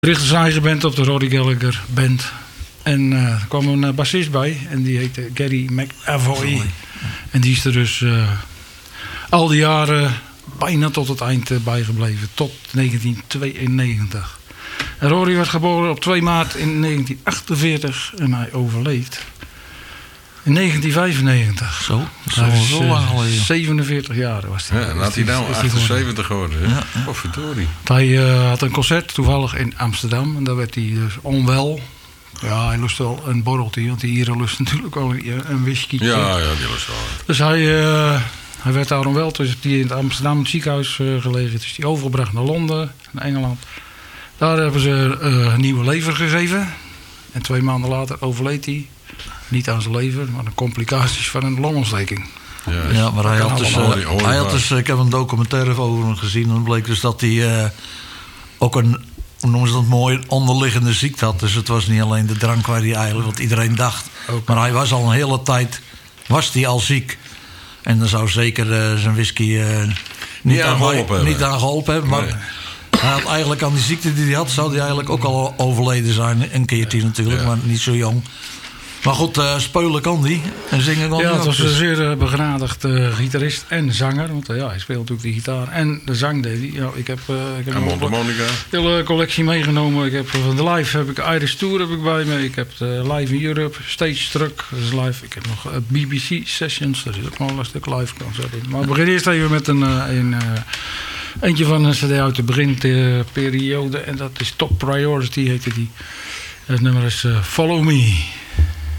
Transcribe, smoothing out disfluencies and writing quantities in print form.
richtte zijn eigen band op, de Rory Gallagher Band. En er kwam een bassist bij. En die heette Gary McAvoy. En die is er dus al die jaren bijna tot het eind bijgebleven. Tot 1992. En Rory werd geboren op 2 maart in 1948. En hij overleed in 1995. Zo, dat is zo lang geleden. 47 jaar was hij. Ja, en had hij nou 78 geworden. Ja. Oh, verdorie. Hij had een concert toevallig in Amsterdam. En daar werd hij dus onwel. Ja, hij lust wel een borreltje. Want die Ieren lust natuurlijk wel een whisky. Ja, die lust wel. Dus hij werd daar onwel. Dus heeft hij in het Amsterdam het ziekenhuis gelegen. Dus hij overgebracht naar Londen, naar Engeland. Daar hebben ze een nieuwe lever gegeven. En 2 maanden later overleed hij. Niet aan zijn lever, maar de complicaties van een longontsteking. Ja, maar hij had dus, ik heb een documentaire over hem gezien. En dan bleek dus dat hij ook een, hoe noemen ze dat mooi, onderliggende ziekte had. Dus het was niet alleen de drank waar hij eigenlijk, wat iedereen dacht. Maar hij was al een hele tijd, was hij al ziek. En dan zou zeker zijn whisky niet aan geholpen hebben. Maar hij had eigenlijk aan die ziekte die hij had, zou hij eigenlijk ook al overleden zijn. Een keertje natuurlijk, maar niet zo jong. Maar goed, spelen kan die en zingen kan die. Ja, het was een zeer begenadigd gitarist en zanger. Want hij speelt natuurlijk de gitaar en de zang deed hij. Ja, ik heb een hele collectie meegenomen. Ik heb van de live heb ik Irish Tour heb ik bij me. Ik heb Live in Europe, Stage Truck, dat is live. Ik heb nog BBC Sessions, daar zit ook nog een stuk live concert in. Maar we beginnen eerst even met eentje van een cd uit de beginperiode. En dat is Top Priority heette die. Het nummer is Follow Me.